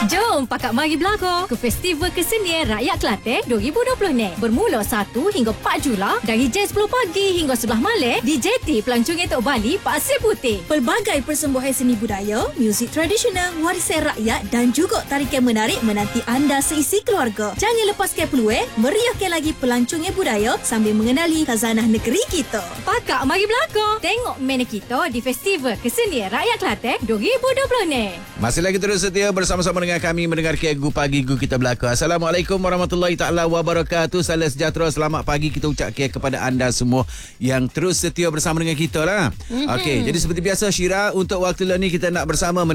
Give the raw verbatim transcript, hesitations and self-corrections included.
Jom Pakak mari berlaku ke Festival Kesenian Rakyat Kelantan dua ribu dua puluh ni. Bermula satu hingga empat Julai dari jam sepuluh pagi hingga sebelas malam di J T Pelancongan Tok Bali, Pasir Putih. Pelbagai persembahan seni budaya, muzik tradisional, warisan rakyat dan juga tarikan menarik menanti anda seisi keluarga. Jangan lepaskan peluang meriahkan lagi pelancongan budaya sambil mengenali khazanah negeri kita. Pakak mari berlaku. Tengok mana kita di Festival Kesenian Rakyat Kelantan dua ribu dua puluh ni. Masih lagi terus setia bersama-sama dengan kami mendengar Gu Pagi Gu kita berlaku. Assalamualaikum warahmatullahi taala wabarakatuh. Salam sejahtera, selamat pagi kita ucapkan kepada anda semua yang terus setia bersama dengan kita lah. Mm-hmm. Okey, jadi seperti biasa Syira, untuk waktu ni kita nak bersama